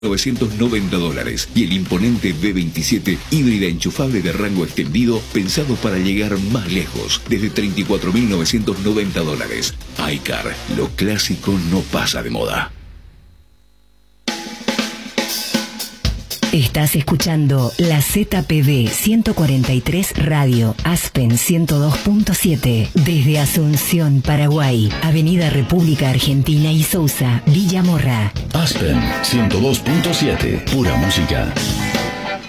$990 y el imponente B27 híbrida enchufable de rango extendido pensado para llegar más lejos desde $34.990. iCar, lo clásico no pasa de moda. Estás escuchando la ZPB 143 Radio, Aspen 102.7, desde Asunción, Paraguay, Avenida República Argentina y Sousa, Villa Morra. Aspen 102.7, pura música.